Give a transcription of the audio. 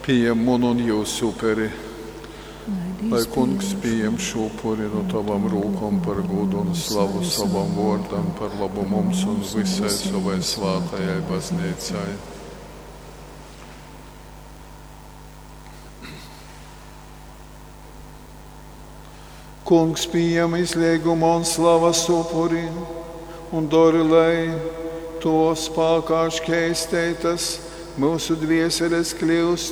Pieņem manu un jūsu upuri, lai Kungs pieņem šo upuri no tavam rūkom par godu un slavu savam vārdam, par labu mums un visai savai svātajai baznīcai. Kungs pieņem izliegumu un slavas upuri un dori, lai to spēkā šķēstētas mūsu dvieseles kļūst